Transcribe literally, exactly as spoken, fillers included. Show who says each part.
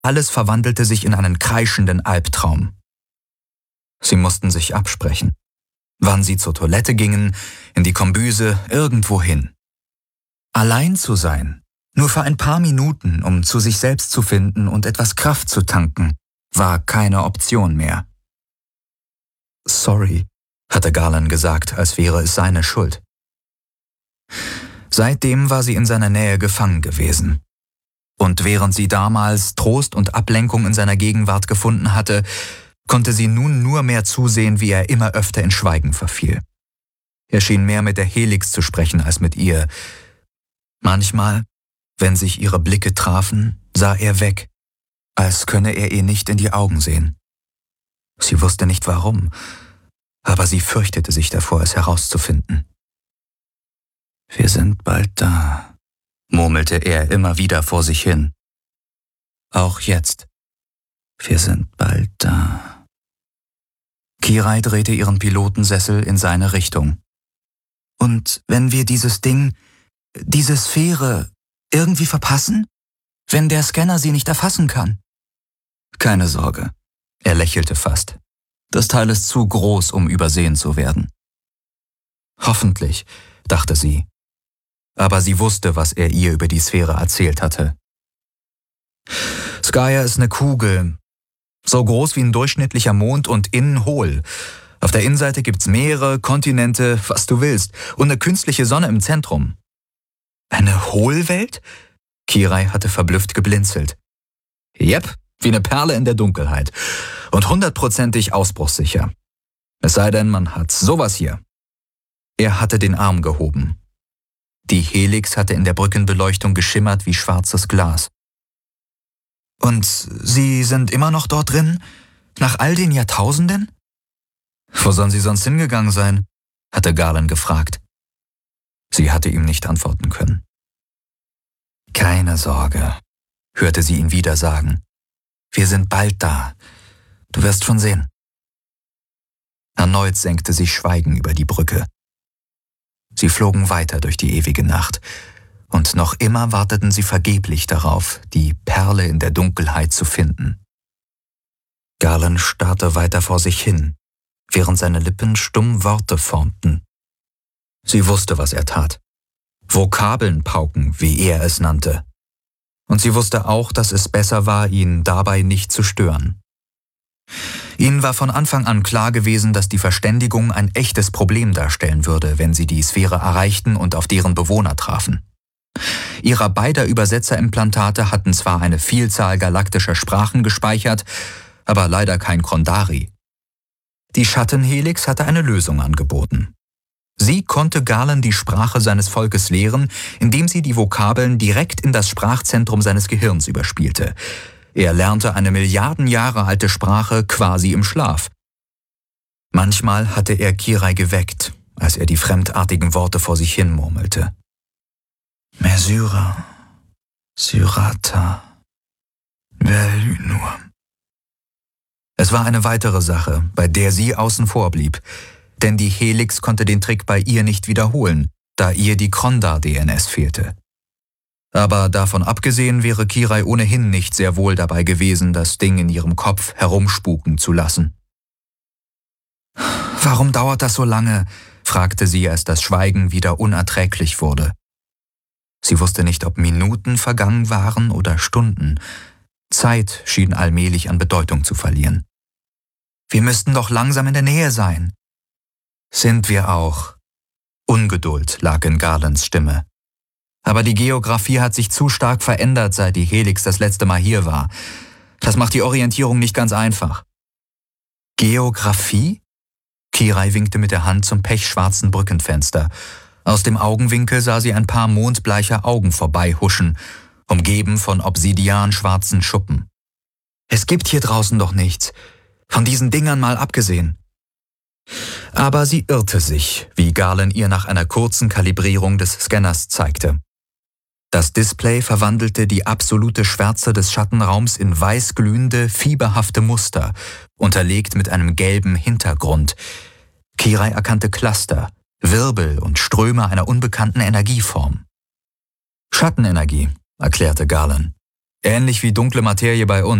Speaker 1: Alles verwandelte sich in einen kreischenden Albtraum. Sie mussten sich absprechen. Wann sie zur Toilette gingen, in die Kombüse, irgendwohin. Allein zu sein, nur für ein paar Minuten, um zu sich selbst zu finden und etwas Kraft zu tanken, war keine Option mehr. »Sorry«, hatte Garland gesagt, als wäre es seine Schuld. Seitdem war sie in seiner Nähe gefangen gewesen. Und während sie damals Trost und Ablenkung in seiner Gegenwart gefunden hatte, konnte sie nun nur mehr zusehen, wie er immer öfter in Schweigen verfiel. Er schien mehr mit der Helix zu sprechen als mit ihr. Manchmal, wenn sich ihre Blicke trafen, sah er weg, als könne er ihr nicht in die Augen sehen. Sie wusste nicht warum, aber sie fürchtete sich davor, es herauszufinden. »Wir sind bald da«, murmelte er immer wieder vor sich hin. »Auch jetzt. Wir sind bald da.« Kirai drehte ihren Pilotensessel in seine Richtung. »Und wenn wir dieses Ding, diese Sphäre, irgendwie verpassen? Wenn der Scanner sie nicht erfassen kann?« »Keine Sorge«, er lächelte fast. »Das Teil ist zu groß, um übersehen zu werden.« Hoffentlich, dachte sie. Aber sie wusste, was er ihr über die Sphäre erzählt hatte. Skaya ist eine Kugel, so groß wie ein durchschnittlicher Mond und innen hohl. Auf der Innenseite gibt's Meere, Kontinente, was du willst, und eine künstliche Sonne im Zentrum. Eine Hohlwelt? Kirai hatte verblüfft geblinzelt. Jep, wie eine Perle in der Dunkelheit. Und hundertprozentig ausbruchssicher. Es sei denn, man hat sowas hier. Er hatte den Arm gehoben. Die Helix hatte in der Brückenbeleuchtung geschimmert wie schwarzes Glas. »Und Sie sind immer noch dort drin? Nach all den Jahrtausenden?« »Wo sollen Sie sonst hingegangen sein?« hatte Garland gefragt. Sie hatte ihm nicht antworten können. »Keine Sorge«, hörte sie ihn wieder sagen. »Wir sind bald da. Du wirst schon sehen.« Erneut senkte sich Schweigen über die Brücke. Sie flogen weiter durch die ewige Nacht, und noch immer warteten sie vergeblich darauf, die Perle in der Dunkelheit zu finden. Garland starrte weiter vor sich hin, während seine Lippen stumm Worte formten. Sie wusste, was er tat. Vokabeln pauken, wie er es nannte. Und sie wusste auch, dass es besser war, ihn dabei nicht zu stören. Ihnen war von Anfang an klar gewesen, dass die Verständigung ein echtes Problem darstellen würde, wenn sie die Sphäre erreichten und auf deren Bewohner trafen. Ihrer beider Übersetzerimplantate hatten zwar eine Vielzahl galaktischer Sprachen gespeichert, aber leider kein Kondari. Die Schattenhelix hatte eine Lösung angeboten. Sie konnte Garland die Sprache seines Volkes lehren, indem sie die Vokabeln direkt in das Sprachzentrum seines Gehirns überspielte. Er lernte eine Milliarden Jahre alte Sprache quasi im Schlaf. Manchmal hatte er Kirai geweckt, als er die fremdartigen Worte vor sich hin murmelte. Mesura, Syrata, Velynur. Es war eine weitere Sache, bei der sie außen vor blieb, denn die Helix konnte den Trick bei ihr nicht wiederholen, da ihr die Krondar-D N S fehlte. Aber davon abgesehen wäre Kirai ohnehin nicht sehr wohl dabei gewesen, das Ding in ihrem Kopf herumspuken zu lassen. »Warum dauert das so lange?« fragte sie, als das Schweigen wieder unerträglich wurde. Sie wusste nicht, ob Minuten vergangen waren oder Stunden. Zeit schien allmählich an Bedeutung zu verlieren. »Wir müssten doch langsam in der Nähe sein.« »Sind wir auch.« Ungeduld lag in Garlands Stimme. Aber die Geografie hat sich zu stark verändert, seit die Helix das letzte Mal hier war. Das macht die Orientierung nicht ganz einfach. Geografie? Kirai winkte mit der Hand zum pechschwarzen Brückenfenster. Aus dem Augenwinkel sah sie ein paar mondbleicher Augen vorbeihuschen, umgeben von obsidianschwarzen Schuppen. Es gibt hier draußen doch nichts, von diesen Dingern mal abgesehen. Aber sie irrte sich, wie Garland ihr nach einer kurzen Kalibrierung des Scanners zeigte. Das Display verwandelte die absolute Schwärze des Schattenraums in weißglühende, fieberhafte Muster, unterlegt mit einem gelben Hintergrund. Kirai erkannte Cluster, Wirbel und Ströme einer unbekannten Energieform. Schattenenergie, erklärte Garland. Ähnlich wie dunkle Materie bei uns.